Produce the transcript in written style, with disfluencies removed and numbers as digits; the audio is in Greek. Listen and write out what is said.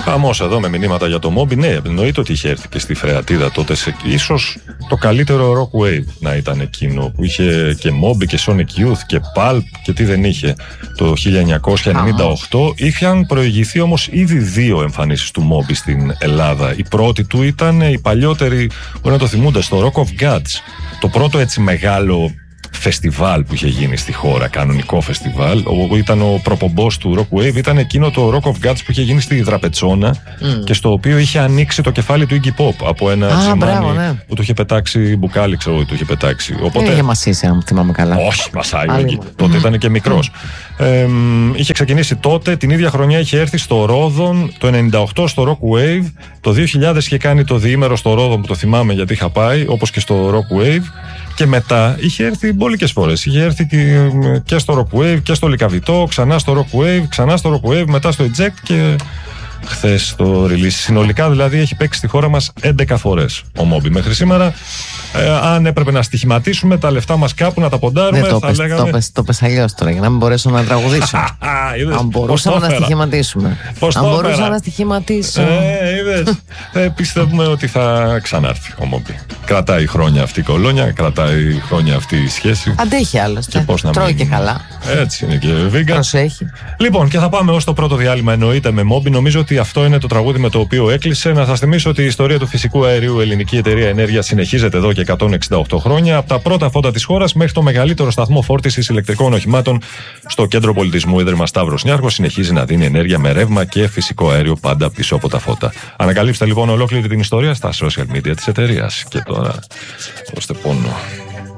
Χαμός εδώ με μηνύματα για το Moby. Ναι, εννοείται ότι είχε έρθει και στη Φρεατίδα τότε. Ίσως το καλύτερο Rock Wave να ήταν εκείνο που είχε και Moby και Sonic Youth και Pulp και τι δεν είχε το 1998. Είχαν προηγηθεί όμως ήδη 2 εμφανίσεις του Moby στην Ελλάδα. Η πρώτη του ήταν η παλιότερη, μπορεί να το θυμούνται, στο Rock of Gods. Το πρώτο έτσι μεγάλο φεστιβάλ που είχε γίνει στη χώρα, κανονικό φεστιβάλ, όπου ήταν ο προπομπός του Rock Wave, ήταν εκείνο το Rock of Gods που είχε γίνει στη Δραπετσόνα και στο οποίο είχε ανοίξει το κεφάλι του Iggy Pop από ένα τζιμάνι που του είχε πετάξει μπουκάλι, ξέρω ότι του είχε πετάξει. Οπότε... είχε μασίσει, αν θυμάμαι καλά. Όχι, μασάει ο Iggy. Τότε ήταν και μικρός. Είχε ξεκινήσει τότε, την ίδια χρονιά είχε έρθει στο Ρόδον, το 98 στο Rock Wave, το 2000 είχε κάνει το διήμερο στο Ρόδον που το θυμάμαι γιατί είχα πάει, όπως και στο Rock Wave. Και μετά είχε έρθει μπόλικες φορές. Είχε έρθει και στο Rock Wave και στο Λυκαβητό, ξανά στο Rock Wave, ξανά στο Rock Wave, μετά στο Eject και χθες στο release. Συνολικά δηλαδή έχει παίξει στη χώρα μας 11 φορές ο Moby μέχρι σήμερα. Αν έπρεπε να στοιχηματίσουμε τα λεφτά μας κάπου να τα ποντάρουμε, λέγαμε... Το πες αλλιώς τώρα, για να μην μπορέσω να τραγουδήσω. Αν μπορούσαμε να στοιχηματίσουμε. Αν μπορούσα να στοιχηματίσω. Πιστεύουμε ότι θα ξανάρθει ο Moby. Κρατάει χρόνια αυτή η κολόνια, κρατάει χρόνια αυτή η σχέση. Αντέχει άλλωστε. Τρώει και καλά. Έτσι είναι και vegan. Προσέχει. Λοιπόν, και θα πάμε ως το πρώτο διάλειμμα, εννοείται, με Moby. Νομίζω ότι αυτό είναι το τραγούδι με το οποίο έκλεισε. Να σας θυμίσω ότι η ιστορία του φυσικού αερίου Ελληνική Εταιρεία Ενέργειας συνεχίζεται εδώ και 168 χρόνια. Από τα πρώτα φώτα της χώρας μέχρι το μεγαλύτερο σταθμό φόρτισης ηλεκτρικών οχημάτων στο Κέντρο Πολιτισμού Ίδρυμα Σταύρος Νιάρχος συνεχίζει να δίνει ενέργεια με ρεύμα και φυσικό αέριο πάντα πίσω από τα φώτα. Ανακαλύψτε λοιπόν ολόκληρη την ιστορία στα social media της εταιρείας. Και τώρα, δώστε πόνο.